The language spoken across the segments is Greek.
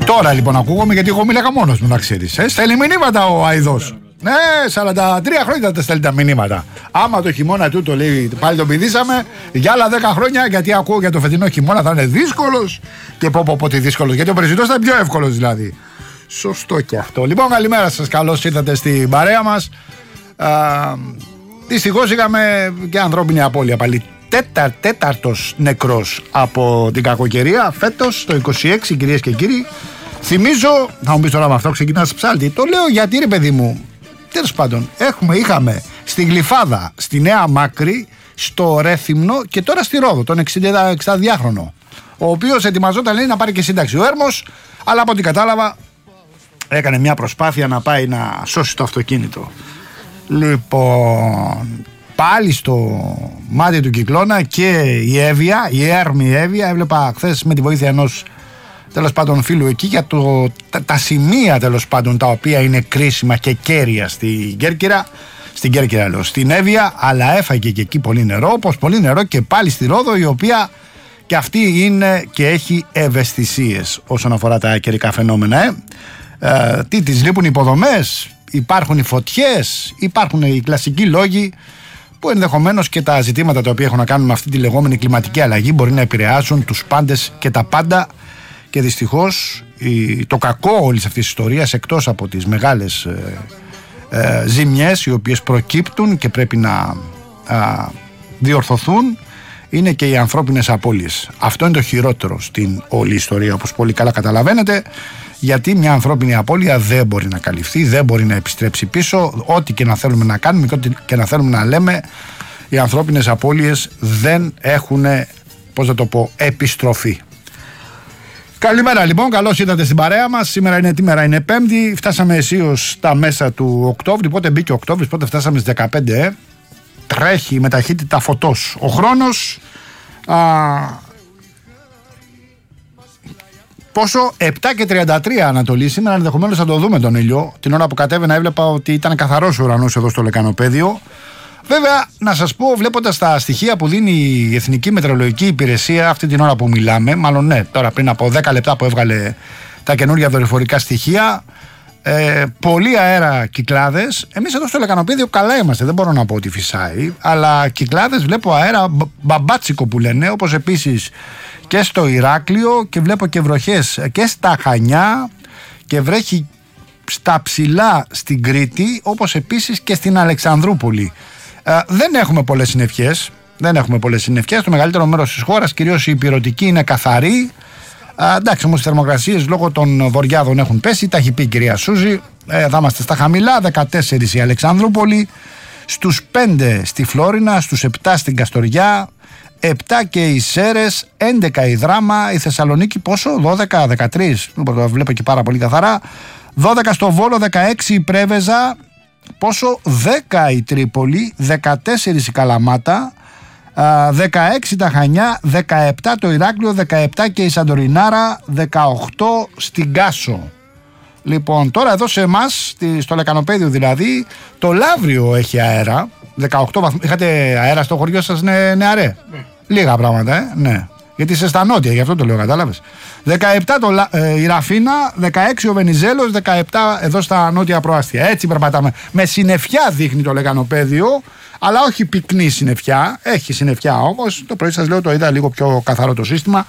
Τώρα λοιπόν ακούγομαι, γιατί εγώ μίλαγα μόνος μου, να ξέρεις. Στέλνει μηνύματα ο Αηδός. Ναι, 43 χρόνια τα στέλνει τα μηνύματα. Άμα το χειμώνα του το λέει, πάλι τον πηδήσαμε για άλλα 10 χρόνια, γιατί ακούω για το φετινό χειμώνα θα είναι δύσκολος. Και πω τι δύσκολος, γιατί ο περσινός ήταν πιο εύκολος δηλαδή. Σωστό και αυτό. Λοιπόν, καλημέρα σας, καλώς ήρθατε στην παρέα μας. Δυστυχώς είχαμε και ανθρώπινη απώλεια πάλι. Τέταρτος νεκρός από την κακοκαιρία φέτος, το 26, κυρίες και κύριοι. Θυμίζω, θα μου πεις τώρα με αυτό ξεκινάς ψάλτη. Το λέω γιατί, ρε παιδί μου, τέλος πάντων, είχαμε στη Γλυφάδα, στη Νέα Μάκρη, στο Ρέθυμνο και τώρα στη Ρόδο, τον 62χρονο, ο οποίος ετοιμαζόταν, λέει, να πάρει και σύνταξη ο Έρμος, αλλά από ό,τι κατάλαβα έκανε μια προσπάθεια να πάει να σώσει το αυτοκίνητο. Λοιπόν, πάλι στο μάτι του κυκλώνα και η Εύβοια, η έρμη Εύβοια, έβλεπα χθες με τη βοήθεια ενός τέλος πάντων φίλου εκεί για τα σημεία τέλος πάντων τα οποία είναι κρίσιμα και κέρια στην Κέρκυρα λέω, στην Εύβοια, αλλά έφαγε και εκεί πολύ νερό, όπως πολύ νερό και πάλι στη Ρόδο, η οποία και αυτή είναι και έχει ευαισθησίες όσον αφορά τα καιρικά φαινόμενα. Τι τις λείπουν οι υποδομές, υπάρχουν οι φωτιές, υπάρχουν οι κλασικοί λόγοι που ενδεχομένως και τα ζητήματα τα οποία έχουν να κάνουν με αυτή τη λεγόμενη κλιματική αλλαγή μπορεί να επηρεάσουν τους πάντες και τα πάντα. Και δυστυχώς το κακό όλης αυτής της ιστορίας, εκτός από τις μεγάλες ζημιές οι οποίες προκύπτουν και πρέπει να διορθωθούν, είναι και οι ανθρώπινες απώλειες. Αυτό είναι το χειρότερο στην όλη ιστορία, όπως πολύ καλά καταλαβαίνετε, γιατί μια ανθρώπινη απώλεια δεν μπορεί να καλυφθεί, δεν μπορεί να επιστρέψει πίσω. Ό,τι και να θέλουμε να κάνουμε και ό,τι και να θέλουμε να λέμε, οι ανθρώπινες απώλειες δεν έχουν, πώς να το πω, επιστροφή. Καλημέρα λοιπόν, καλώς ήρθατε στην παρέα μας. Σήμερα είναι, τι μέρα είναι, Πέμπτη. Φτάσαμε αισίως στα μέσα του Οκτώβρη. Πότε μπήκε ο Οκτώβρης, πότε φτάσαμε στις 15. Τρέχει με ταχύτητα φωτός ο χρόνος. Πόσο, 7:33 Ανατολή. Σήμερα ενδεχομένως θα το δούμε τον ήλιο. Την ώρα που κατέβαινα έβλεπα ότι ήταν καθαρός ο ουρανός εδώ στο Λεκανοπέδιο. Βέβαια, να σας πω, βλέποντας τα στοιχεία που δίνει η Εθνική Μετεωρολογική Υπηρεσία αυτή την ώρα που μιλάμε, μάλλον ναι, τώρα πριν από 10 λεπτά που έβγαλε τα καινούργια δορυφορικά στοιχεία, πολύ αέρα, κυκλάδες. Εμείς εδώ στο Λεκανοπέδιο καλά είμαστε, δεν μπορώ να πω ότι φυσάει, αλλά κυκλάδες, βλέπω αέρα μπαμπάτσικο που λένε, όπως επίσης και στο Ηράκλειο, και βλέπω και βροχές και στα Χανιά και βρέχει στα ψηλά στην Κρήτη, όπως επίσης και στην Αλεξανδρούπολη. Δεν έχουμε πολλές συννεφιές. Το μεγαλύτερο μέρος της χώρας, κυρίως η ηπειρωτική, είναι καθαρή. Εντάξει, όμως οι θερμοκρασίες λόγω των βοριάδων έχουν πέσει. Τα έχει πει η κυρία Σούζη. Θα είμαστε στα χαμηλά. 14 η Αλεξανδρούπολη, στους 5 στη Φλόρινα, στους 7 στην Καστοριά, 7 και οι Σέρρες, 11 η Δράμα, η Θεσσαλονίκη πόσο, 12, 13, το βλέπω και πάρα πολύ καθαρά, 12 στο Βόλο, 16 η Πρέβεζα, πόσο, 10 η Τρίπολη, 14 η Καλαμάτα, 16 τα Χανιά, 17 το Ηράκλειο, 17 και η Σαντορινάρα, 18 στην Κάσο. Λοιπόν, τώρα εδώ σε εμάς, στο Λεκανοπέδιο δηλαδή, το Λαύριο έχει αέρα, 18 βαθμούς. Είχατε αέρα στο χωριό σας, νεαρέ? Ναι. Λίγα πράγματα, ναι. Γιατί είσαι στα νότια, γι' αυτό το λέω, κατάλαβες. 17 η Ραφίνα, 16 ο Βενιζέλος, 17 εδώ στα νότια προάστια. Έτσι περπατάμε. Με συννεφιά δείχνει το Λεκανοπέδιο, αλλά όχι πυκνή συννεφιά. Έχει συννεφιά όμως. Το πρωί σας λέω, το είδα λίγο πιο καθαρό το σύστημα.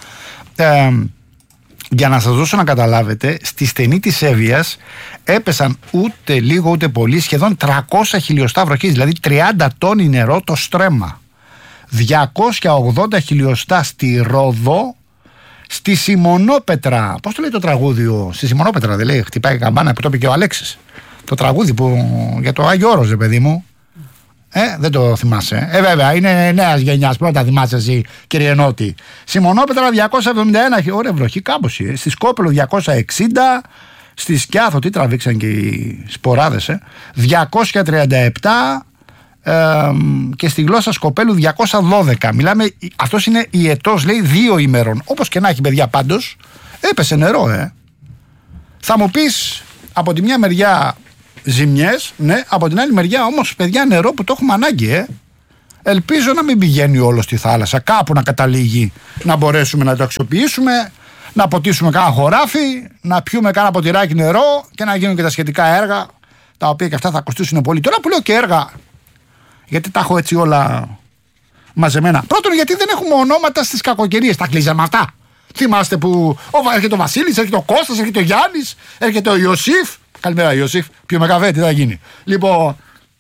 Για να σας δώσω να καταλάβετε, στη στενή της Εύβοιας έπεσαν ούτε λίγο ούτε πολύ, σχεδόν 300 χιλιοστά βροχής, δηλαδή 30 τόνοι νερό το στρέμμα. 280 χιλιοστά στη Ρόδο, στη Σιμονόπετρα. Πώς το λέει το τραγούδι, στη Σιμονόπετρα δεν λέει, χτυπάει καμπάνα που το είπε και ο Αλέξης. Το τραγούδι που, για το Άγιο Όρος, παιδί μου. Δεν το θυμάσαι. Βέβαια, είναι νέας γενιάς. Πρώτα θυμάσαι εσύ, κύριε Νότη. Σιμονόπετρα 271, ωραία βροχή κάμποση. Στη Σκόπελο 260, στη Σκιάθο, τι τραβήξαν και οι σποράδες, 237 και στη Γλώσσα Σκοπέλου 212. Μιλάμε, αυτός είναι ιετός, λέει, 2 ημερών. Όπως και να έχει, παιδιά, πάντως έπεσε νερό, Θα μου πεις, από τη μια μεριά ζημιές, ναι, από την άλλη μεριά όμως, παιδιά, νερό που το έχουμε ανάγκη, Ελπίζω να μην πηγαίνει όλο στη θάλασσα, κάπου να καταλήγει, να μπορέσουμε να το αξιοποιήσουμε. να ποτίσουμε κάνα χωράφι, να πιούμε κάνα ποτηράκι νερό και να γίνουν και τα σχετικά έργα, τα οποία και αυτά θα κοστίσουν πολύ. Τώρα που λέω και έργα, γιατί τα έχω έτσι όλα μαζεμένα. Πρώτον, γιατί δεν έχουμε ονόματα στις κακοκαιρίες. Τα κλείζαμε αυτά. Θυμάστε που έρχεται ο Βασίλης, έρχεται ο Κώστας, έρχεται ο Γιάννης, έρχεται ο Ιωσήφ. Καλημέρα, Ιωσήφ. Πιούμε καφέ, τι θα γίνει. Λοιπόν,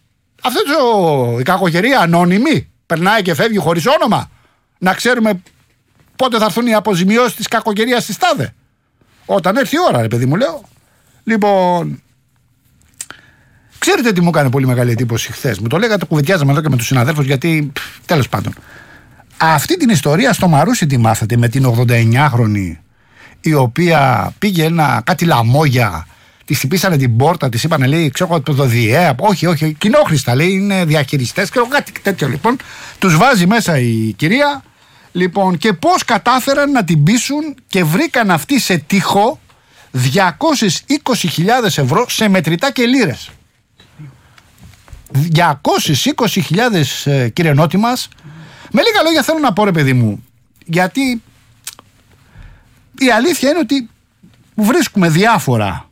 η κακοκαιρία ανώνυμη περνάει και φεύγει χωρίς όνομα. Να ξέρουμε πότε θα έρθουν οι αποζημιώσεις της κακοκαιρίας στη ΤΑΔΕ. Όταν έρθει η ώρα, ρε παιδί μου, λέω. Λοιπόν, ξέρετε τι μου έκανε πολύ μεγάλη εντύπωση χθες. Μου το λέγατε, κουβεντιάζαμε εδώ και με τους συναδέλφους, γιατί τέλος πάντων. Αυτή την ιστορία στο Μαρούσι τη μάθατε, με την 89χρονη, η οποία πήγε κάτι λαμόγια, τη χτυπήσανε την πόρτα, τη είπανε, λέει, ξέρω από το ΔΙΕ, όχι, κοινόχρηστα, λέει, είναι διαχειριστές και κάτι τέτοιο, λοιπόν. Τους βάζει μέσα η κυρία, λοιπόν, και πώς κατάφεραν να την πείσουν και βρήκαν αυτή σε τοίχο 220.000 ευρώ σε μετρητά και λίρες. 220.000, κύριε Νότι μας. Με λίγα λόγια θέλω να πω, ρε παιδί μου, γιατί η αλήθεια είναι ότι βρίσκουμε διάφορα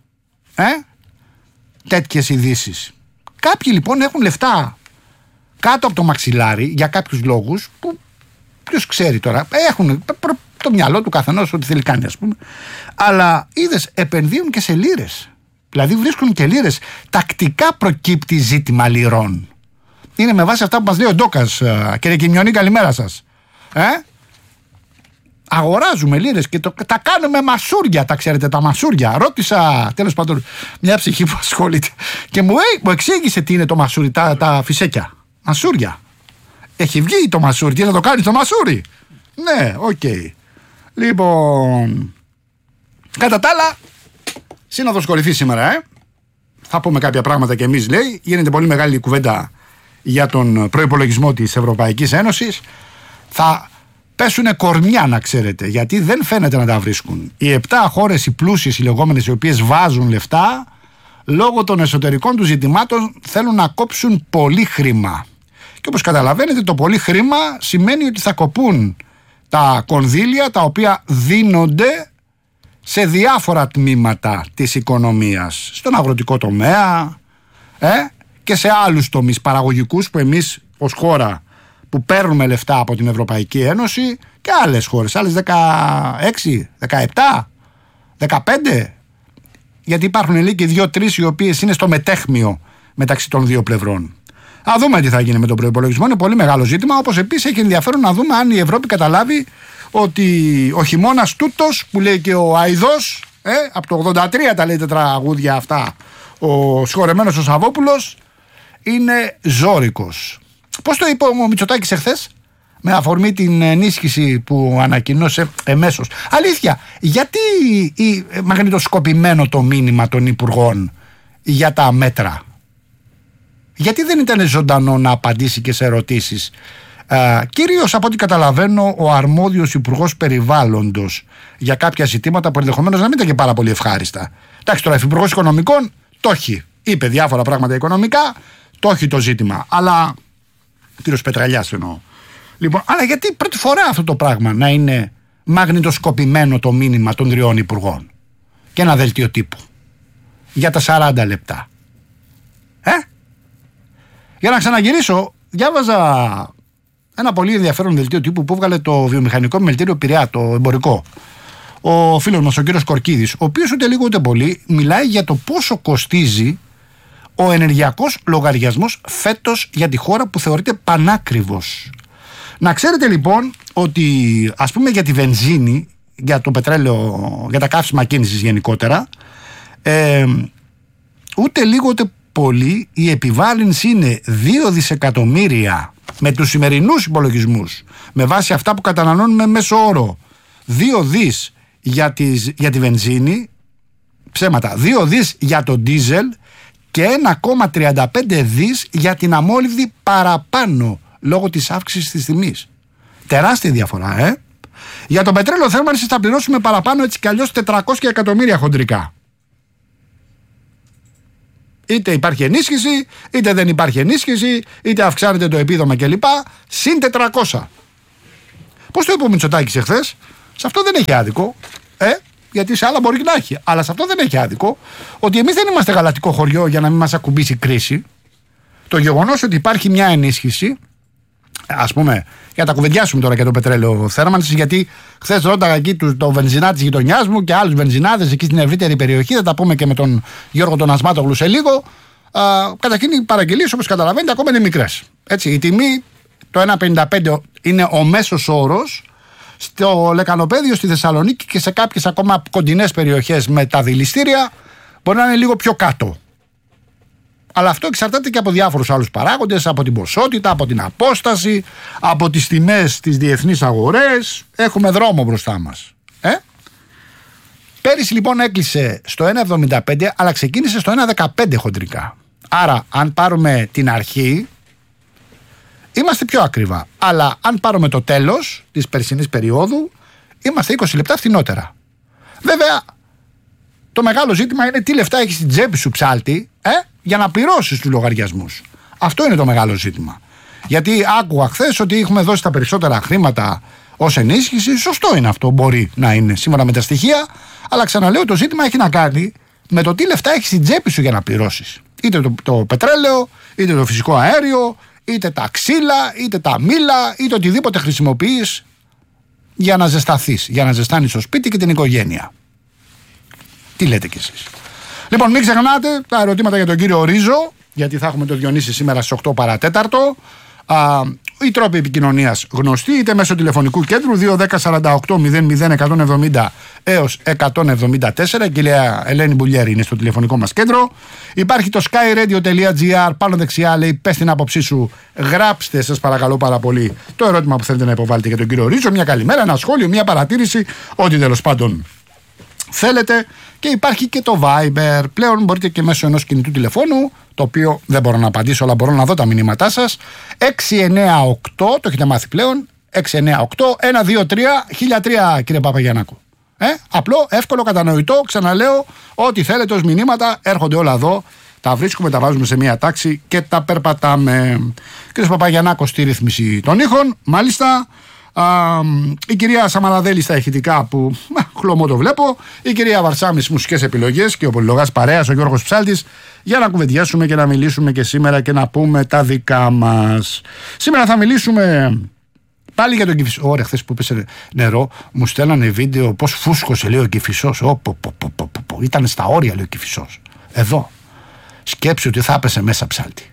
τέτοιες ειδήσεις. Κάποιοι λοιπόν έχουν λεφτά κάτω από το μαξιλάρι για κάποιους λόγους που ποιος ξέρει τώρα, έχουν το μυαλό του καθενός ό,τι θέλει κάνει, ας πούμε, αλλά είδες, επενδύουν και σε λίρες, δηλαδή βρίσκουν και λίρες. Τακτικά προκύπτει ζήτημα λιρών. Είναι με βάση αυτά που μας λέει ο Ντόκας. Κύριε Κιμιονή, καλημέρα σας. Αγοράζουμε λίρες και τα κάνουμε μασούρια, τα ξέρετε τα μασούρια. Ρώτησα τέλος πάντων μια ψυχή που ασχολείται και μου εξήγησε τι είναι το μασούρι, τα φυσέκια. Μασούρια. Έχει βγει το μασούρι, τι να το κάνει το μασούρι. Ναι, οκ. Λοιπόν, κατά τα άλλα, σύνοδος κορυφής σήμερα, θα πούμε κάποια πράγματα και εμείς, λέει. Γίνεται πολύ μεγάλη κουβέντα για τον προϋπολογισμό της Ευρωπαϊκής Ένωσης. Θα πέσουνε κορμιά, να ξέρετε, γιατί δεν φαίνεται να τα βρίσκουν. Οι 7 χώρες, οι πλούσιες, οι λεγόμενες, οι οποίες βάζουν λεφτά, λόγω των εσωτερικών του ζητημάτων θέλουν να κόψουν πολύ χρήμα. Και όπως καταλαβαίνετε, το πολύ χρήμα σημαίνει ότι θα κοπούν τα κονδύλια τα οποία δίνονται σε διάφορα τμήματα της οικονομίας. Στον αγροτικό τομέα και σε άλλους τομείς παραγωγικούς που εμείς ως χώρα που παίρνουμε λεφτά από την Ευρωπαϊκή Ένωση και άλλες χώρες, άλλες 16, 17, 15, γιατί υπάρχουν λέει και 2-3 οι οποίες είναι στο μετέχμιο μεταξύ των δύο πλευρών. Να δούμε τι θα γίνει με τον προϋπολογισμό, είναι πολύ μεγάλο ζήτημα, όπως επίσης έχει ενδιαφέρον να δούμε αν η Ευρώπη καταλάβει ότι ο χειμώνας τούτος που λέει και ο Αηδός, από το 83 τα λέει τα τραγούδια αυτά, ο συγχωρεμένος ο Σαββόπουλος, είναι ζώρικος. Πώς το είπε ο Μητσοτάκης εχθές, με αφορμή την ενίσχυση που ανακοινώσε εμέσως. Αλήθεια, γιατί μαγνητοσκοπημένο το μήνυμα των υπουργών για τα μέτρα? Γιατί δεν ήταν ζωντανό να απαντήσει και σε ερωτήσεις? Κυρίως από ό,τι καταλαβαίνω ο αρμόδιος υπουργός περιβάλλοντος για κάποια ζητήματα που ενδεχομένως να μην ήταν και πάρα πολύ ευχάριστα. Εντάξει, τώρα υφυπουργός οικονομικών το έχει. Είπε διάφορα πράγματα οικονομικά, το έχει το ζήτημα. Αλλά, κύριος Πετραλιάς εννοώ. Λοιπόν, αλλά γιατί πρώτη φορά αυτό το πράγμα να είναι μαγνητοσκοπημένο το μήνυμα των 3 υπουργών και ένα δελτίο τύπου για τα 40 λεπτά. Για να ξαναγυρίσω, διάβαζα ένα πολύ ενδιαφέρον δελτίο τύπου που έβγαλε το βιομηχανικό επιμελητήριο Πειραιά, το εμπορικό. Ο φίλος μας, ο κύριος Κορκίδης, ο οποίος ούτε λίγο ούτε πολύ μιλάει για το πόσο κοστίζει ο ενεργειακός λογαριασμός φέτος για τη χώρα που θεωρείται πανάκριβος. Να ξέρετε λοιπόν ότι, ας πούμε, για τη βενζίνη, για το πετρέλαιο, για τα καύσιμα κίνησης γενικότερα, ούτε λίγο ούτε πολύ η επιβάρυνση είναι 2 δισεκατομμύρια με τους σημερινούς υπολογισμούς, με βάση αυτά που καταναλώνουμε μέσω όρο. 2 δις για τη βενζίνη, ψέματα, 2 δις για το ντίζελ και 1,35 δις για την αμόλυβδη παραπάνω λόγω της αύξησης της τιμής. Τεράστια διαφορά, Για το πετρέλαιο θέρμανσης θα πληρώσουμε παραπάνω έτσι κι αλλιώς 400 εκατομμύρια χοντρικά. Είτε υπάρχει ενίσχυση, είτε δεν υπάρχει ενίσχυση, είτε αυξάνεται το επίδομα κλπ. Συν 400. Πώς το είπε ο Μητσοτάκης εχθές? Σε αυτό δεν έχει άδικο. Γιατί σε άλλα μπορεί να έχει. Αλλά σε αυτό δεν έχει άδικο ότι εμείς δεν είμαστε γαλατικό χωριό για να μην μας ακουμπήσει κρίση. Το γεγονός ότι υπάρχει μια ενίσχυση, ας πούμε, για να τα κουβεντιάσουμε τώρα για το πετρέλαιο θέρμανσης, γιατί χθες ρώταγα εκεί το βενζινά της γειτονιάς μου και άλλους βενζινάδες εκεί στην ευρύτερη περιοχή, θα τα πούμε και με τον Γιώργο τον Ασμάτογλου σε λίγο. Καταρχήν οι παραγγελίες, όπως καταλαβαίνετε, ακόμα είναι μικρές. Έτσι, η τιμή, το 1,55 είναι ο μέσος όρος. Στο λεκανοπέδιο στη Θεσσαλονίκη και σε κάποιες ακόμα κοντινές περιοχές με τα δηληστήρια μπορεί να είναι λίγο πιο κάτω. Αλλά αυτό εξαρτάται και από διάφορους άλλους παράγοντες, από την ποσότητα, από την απόσταση, από τις τιμές στις διεθνείς αγορές. Έχουμε δρόμο μπροστά μας. Πέρυσι λοιπόν έκλεισε στο 1,75 αλλά ξεκίνησε στο 1,15 χοντρικά. Άρα αν πάρουμε την αρχή είμαστε πιο ακριβά. Αλλά αν πάρουμε το τέλος της περσινής περίοδου, είμαστε 20 λεπτά φθηνότερα. Βέβαια, το μεγάλο ζήτημα είναι τι λεφτά έχεις στην τσέπη σου, ψάλτη, για να πληρώσεις τους λογαριασμούς. Αυτό είναι το μεγάλο ζήτημα. Γιατί άκουγα χθες ότι έχουμε δώσει τα περισσότερα χρήματα ως ενίσχυση. Σωστό είναι αυτό, μπορεί να είναι σύμφωνα με τα στοιχεία. Αλλά ξαναλέω, το ζήτημα έχει να κάνει με το τι λεφτά έχεις στην τσέπη σου για να πληρώσεις. Είτε το πετρέλαιο, είτε το φυσικό αέριο, είτε τα ξύλα, είτε τα μήλα, είτε οτιδήποτε χρησιμοποιείς για να ζεσταθείς, για να ζεστάνεις το σπίτι και την οικογένεια. Τι λέτε κι εσείς? Λοιπόν, μην ξεχνάτε τα ερωτήματα για τον κύριο Ρίζο, γιατί θα έχουμε το Διονύση σήμερα στις 8 παρατέταρτο. Οι τρόποι επικοινωνίας γνωστοί, είτε μέσω τηλεφωνικού κέντρου 21048 έως 174. Η κυρία Ελένη Μπουλιέρη είναι στο τηλεφωνικό μας κέντρο. Υπάρχει το skyradio.gr, πάνω δεξιά λέει πες την άποψή σου, γράψτε σας παρακαλώ πάρα πολύ το ερώτημα που θέλετε να υποβάλλετε για τον κύριο Ρίζο, μια καλημέρα, ένα σχόλιο, μια παρατήρηση, ό,τι τέλος πάντων θέλετε. Και υπάρχει και το Viber. Πλέον μπορείτε και μέσω ενός κινητού τηλεφώνου, το οποίο δεν μπορώ να απαντήσω, αλλά μπορώ να δω τα μηνύματά σας. 698, το έχετε μάθει πλέον. 698-123-1003, κύριε Παπαγιαννάκου. Απλό, εύκολο, κατανοητό. Ξαναλέω, ό,τι θέλετε ως μηνύματα έρχονται όλα εδώ. Τα βρίσκουμε, τα βάζουμε σε μία τάξη και τα περπατάμε. Κύριος Παπαγιαννάκος στη ρύθμιση των ήχων. Μάλιστα. Η κυρία Σαμαραδέλη στα ηχητικά που χλωμό το βλέπω. Η κυρία Βαρσάμη στις μουσικές επιλογές και ο πολυλογάς παρέας, ο Γιώργος Ψάλτης, για να κουβεντιάσουμε και να μιλήσουμε και σήμερα και να πούμε τα δικά μας. Σήμερα θα μιλήσουμε πάλι για τον Κηφισό. Ωραία, χθες που έπεσε νερό, μου στέλνανε βίντεο πώς φούσκωσε, λέει, ο Κηφισός. Ήταν στα όρια, λέει, ο Κηφισός. Εδώ. Σκέψου ότι θα έπεσε μέσα, Ψάλτη.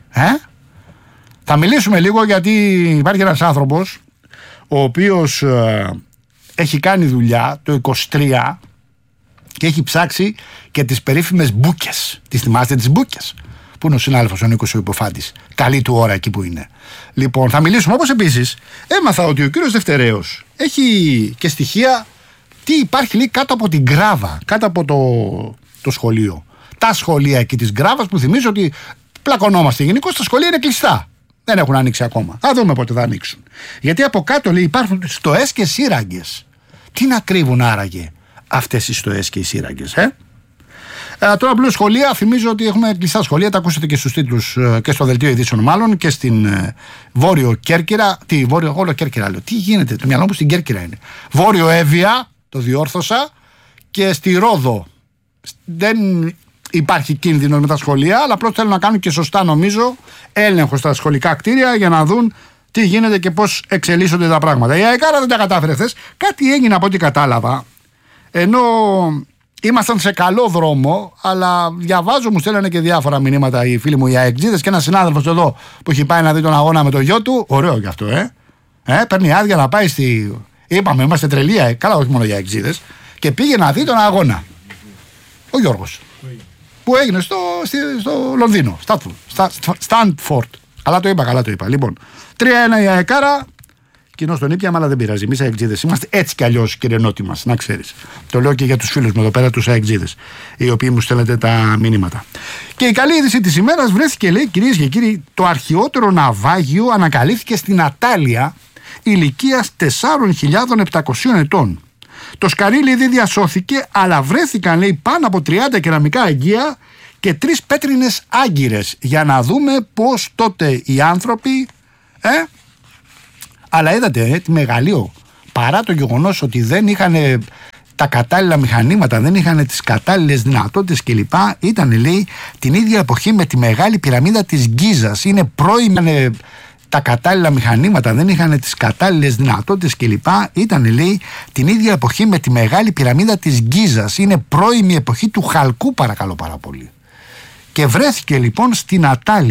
Θα μιλήσουμε λίγο γιατί υπάρχει ένας άνθρωπος ο οποίος έχει κάνει δουλειά το 23 και έχει ψάξει και τις περίφημες μπούκες. Τις θυμάστε τις μπούκες? Πού είναι ο συνάδελφος ο Νίκος ο Υποφάντης? Καλή του ώρα εκεί που είναι. Λοιπόν, θα μιλήσουμε, όπως επίσης έμαθα ότι ο κύριος Δευτερέος έχει και στοιχεία τι υπάρχει, λέει, κάτω από την Γκράβα, κάτω από το σχολείο. Τα σχολεία εκεί της Γκράβας, που θυμίζω ότι πλακωνόμαστε γενικώς, τα σχολεία είναι κλειστά. Δεν έχουν ανοίξει ακόμα. Θα δούμε πότε θα ανοίξουν. Γιατί από κάτω, λέει, υπάρχουν στοές και σύραγγες. Τι να κρύβουν άραγε αυτές οι στοές και οι σύραγγες, Τώρα απλώς σχολεία, θυμίζω ότι έχουμε κλειστά σχολεία, τα ακούσατε και στους τίτλους και στο δελτίο ειδήσεων μάλλον και στην Βόρειο Κέρκυρα. Όλο Κέρκυρα λέω. Τι γίνεται, το μυαλό μου στην Κέρκυρα είναι. Βόρειο Εύβοια, το διόρθωσα, και στη Ρόδο. Δεν υπάρχει κίνδυνο με τα σχολεία, αλλά απλώς θέλουν να κάνουν και σωστά, νομίζω, έλεγχο στα σχολικά κτίρια για να δουν τι γίνεται και πώς εξελίσσονται τα πράγματα. Η ΑΕΚΑΡΑ δεν τα κατάφερε χθες. Κάτι έγινε από ό,τι κατάλαβα. Ενώ ήμασταν σε καλό δρόμο, αλλά διαβάζω, μου στέλνανε και διάφορα μηνύματα οι φίλοι μου οι αεκτζίδες και ένας συνάδελφος εδώ που έχει πάει να δει τον αγώνα με το γιο του. Ωραίο κι αυτό, παίρνει άδεια να πάει στη. Είπαμε, είμαστε τρελοί, καλά, όχι μόνο οι αεκτζίδες. Και πήγε να δει τον αγώνα. Ο Γιώργος. Που έγινε στο Λονδίνο, Στάντφορντ. Καλά το είπα. Λοιπόν, 3-1 η ΑΕΚΑΡΑ. Κοινώς τον ήπια, αλλά δεν πειράζει. Εμείς αεκτζίδες είμαστε έτσι κι αλλιώς, κύριε Νότι μας, να ξέρεις. Το λέω και για τους φίλους μου εδώ πέρα, τους αεκτζίδες, οι οποίοι μου στέλνετε τα μηνύματα. Και η καλή είδηση της ημέρας βρέθηκε, λέει, κυρίες και κύριοι, το αρχαιότερο ναυάγιο ανακαλύφθηκε στην Ατάλεια ηλικίας 4.700 ετών. Το σκαρίλι δεν διασώθηκε, αλλά βρέθηκαν, λέει, πάνω από 30 κεραμικά αγγεία και 3 πέτρινες άγκυρες, για να δούμε πώς τότε οι άνθρωποι αλλά είδατε τι μεγαλείο, παρά το γεγονός ότι δεν είχαν τα κατάλληλα μηχανήματα, δεν είχαν τις κατάλληλες δυνατότητες κλπ. Ήταν, λέει, την ίδια εποχή με τη Μεγάλη Πυραμίδα της Γκίζας. Είναι πρώιμη. Τα κατάλληλα μηχανήματα, δεν είχαν τις κατάλληλες δυνατότητες κλπ. Ήταν, λέει, την ίδια εποχή με τη Μεγάλη Πυραμίδα της Γκίζας. Είναι πρώιμη εποχή του Χαλκού, παρακαλώ πάρα πολύ. Και βρέθηκε λοιπόν στην Ατάλη